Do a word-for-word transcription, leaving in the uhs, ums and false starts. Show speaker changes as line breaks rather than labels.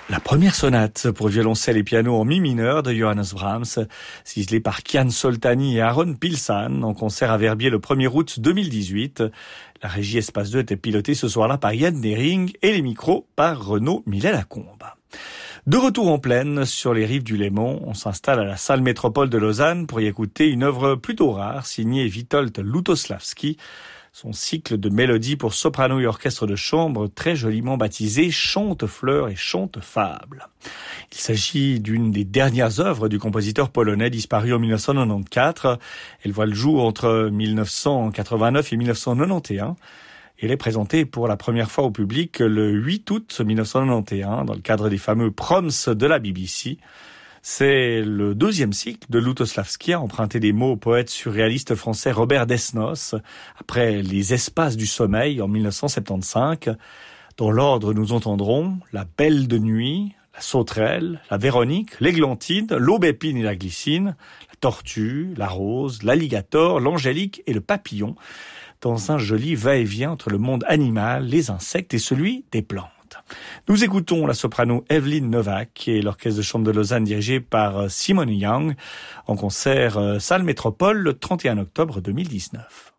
La première sonate pour violoncelle et piano en mi mineur de Johannes Brahms, ciselée par Kian Soltani et Aaron Pilsan, en concert à Verbier le premier août deux mille dix-huit. La régie Espace deux était pilotée ce soir-là par Yann Dering et les micros par Renaud Millet-Lacombe. De retour en plaine, sur les rives du Léman, on s'installe à la salle Métropole de Lausanne pour y écouter une œuvre plutôt rare, signée Witold Lutosławski. Son cycle de mélodies pour soprano et orchestre de chambre, très joliment baptisé Chante fleurs et chante fables. Il s'agit d'une des dernières œuvres du compositeur polonais disparu en dix-neuf cent quatre-vingt-quatorze. Elle voit le jour entre dix-neuf cent quatre-vingt-neuf et dix-neuf cent quatre-vingt-onze. Elle est présentée pour la première fois au public le huit août dix-neuf cent quatre-vingt-onze dans le cadre des fameux Proms de la B B C. C'est le deuxième cycle de Lutosławski à emprunter des mots au poète surréaliste français Robert Desnos, après Les Espaces du Sommeil en dix-neuf cent soixante-quinze. Dans l'ordre, nous entendrons La Belle de Nuit, La Sauterelle, La Véronique, l'Églantine, l'Aubépine et la Glycine, la Tortue, la Rose, l'Alligator, l'Angélique et le Papillon, dans un joli va-et-vient entre le monde animal, les insectes et celui des plantes. Nous écoutons la soprano Evelyn Novak et l'orchestre de chambre de Lausanne dirigé par Simone Young en concert salle Métropole le trente et un octobre deux mille dix-neuf.